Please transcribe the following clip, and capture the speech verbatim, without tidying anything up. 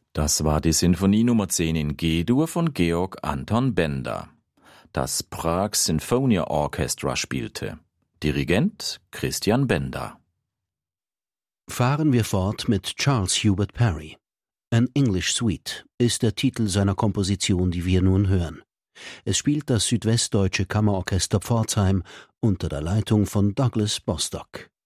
Das war die Sinfonie Nummer zehn in G-Dur von Georg Anton Benda. Das Prague Sinfonia Orchestra spielte. Dirigent Christian Benda. Fahren wir fort mit Charles Hubert Parry. An English Suite ist der Titel seiner Komposition, die wir nun hören. Es spielt das Südwestdeutsche Kammerorchester Pforzheim unter der Leitung von Douglas Bostock.